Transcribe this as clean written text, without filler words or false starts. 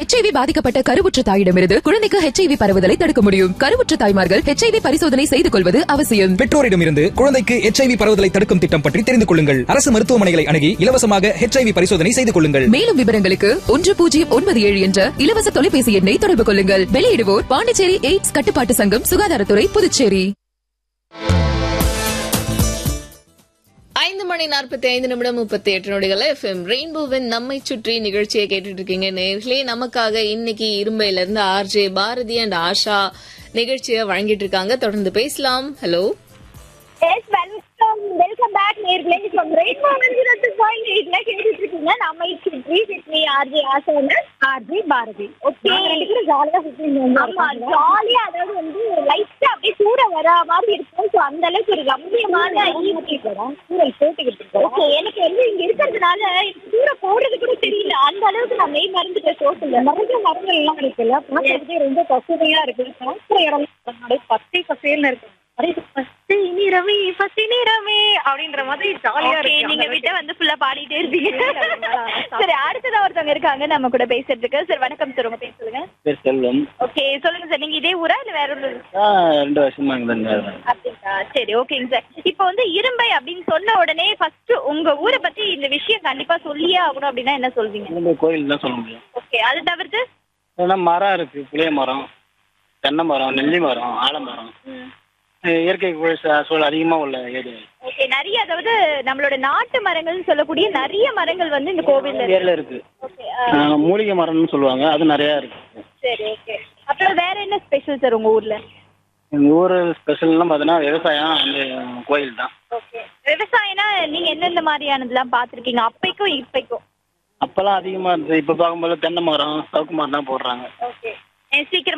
HIV பாதிக்கப்பட்ட கருவுற்ற தாயிடமிருந்து குழந்தைக்கு HIV பரவுதலை தடுக்க முடியும். கருவுற்ற தாய்மார்கள் HIV பரிசோதனை செய்து கொள்வது அவசியம். பெற்றோரிடமிருந்து குழந்தைக்கு HIV பரவுதலை தடுக்கும் திட்டம் பற்றி தெரிந்து கொள்ளுங்கள். அரசு மருத்துவமனைகளை அணுகி இலவசமாக HIV பரிசோதனை செய்து கொள்ளுங்கள். மேலும் விவரங்களுக்கு 1097 என்ற இலவச தொலைபேசி எண்ணை தொடர்பு கொள்ளுங்கள். வெளியிடுவோர் பாண்டிச்சேரி எய்ட்ஸ் கட்டுப்பாட்டு சங்கம், சுகாதாரத்துறை, புதுச்சேரி. 5:45 FM ரெயின்போவின் நம்மை சுற்றி நிகழ்ச்சியை கேட்டுட்டு இருக்கீங்க நேர்களே. நமக்காக இன்னைக்கு இரும்பையில இருந்து RJ பாரதி அண்ட் ஆஷா நிகழ்ச்சியை வழங்கிட்டு இருக்காங்க. தொடர்ந்து பேசலாம். ஹலோ, வெல்கம் பேக் நேர்களே. ரெயின்போ 102.8 கேட்டுட்டு இருக்கீங்க. நம்மை சுற்றி RJ Asha RJ Bharathi. Okay, ஜாலியா சுத்திங்க. ஆமா, ஜாலியா. அதாவது வந்து லைட்டா அப்படியே கூட வர மாதிரி இருக்கும். ஸோ அந்த அளவுக்கு ஒரு ரம்மியமான சூழல் போட்டுக்கிட்டு இருக்கோம். ஓகே, எனக்கு வந்து இங்க இருக்கிறதுனால சூட போடுறது கூட தெரியல. அந்த அளவுக்கு நான் மெய் மறந்துட்டேன். சோத்துல நிறைய மரங்கள் எல்லாம் இருக்குல்ல, பார்க்கறதுக்கே ரொம்ப பசுமையா இருக்கு. பார்க்குற இடம் பச்சை பசேல்னு இருக்கு. அப்படின்ற மாதிரி ஜாலியா இருக்கு. நீங்க விட்ட வந்து ஃபுல்லா பாடிட்டே இருப்பீங்க. சரி, அடுத்ததா ஒருத்தவங்க இருக்காங்க நம்ம கூட பேசுறதுக்கு. சார் வணக்கம் சார், உங்க பேர் சொல்லுங்க. பேர் செல்வம். ஓகே, சொல்லுங்க சார், நீங்க இதே ஊரா இல்ல வேற ஒரு? 2 வருஷமா இங்க அப்படிங்களா? சரி, ஓகேங்க சார். இப்போ வந்து இரும்பை அப்படின்னு சொன்ன உடனே ஃபர்ஸ்ட் உங்க ஊரை பத்தி இந்த விஷயம் கண்டிப்பா சொல்லியே ஆகணும் அப்படின்னா என்ன சொல்வீங்க? கோயில் தான் சொல்ல முடியும். ஓகே, அது தவிர்த்து மரம் இருக்கு. புளிய மரம், தென்னை மரம், நெல்லி மரம், ஆலமரம், இயற்கை சூழல் அதிகமா உள்ள ஏரியா. ஓகே, நிறைய, அதாவது நம்மளோட நாட்டு மரங்கள்னு சொல்லக்கூடிய நிறைய மரங்கள் வந்து இந்த கோவில்ல இருக்கு. மூலிகை மரம்னு சொல்லுவாங்க, அது நிறைய இருக்கு. சரி, ஓகே. அப்புறம் வேற என்ன ஸ்பெஷல் சார் உங்க ஊர்ல? எங்க ஊர் ஸ்பெஷல்னா பாத்தீங்கன்னா விவசாயம், அந்த கோயில் தான். ஓகே, விவசாயம்னா நீங்க எந்தெந்த மாதிரியானதெல்லாம் பாத்திருக்கீங்க அப்பைக்கும் இப்பைக்கும்? அப்பெல்லாம் அதிகமா இருந்துச்சு. இப்ப பார்க்கும்போது தென்னை மரம், சவுக்கு மரம் தான் போடுறாங்க. ஓகே, சீக்கிரம்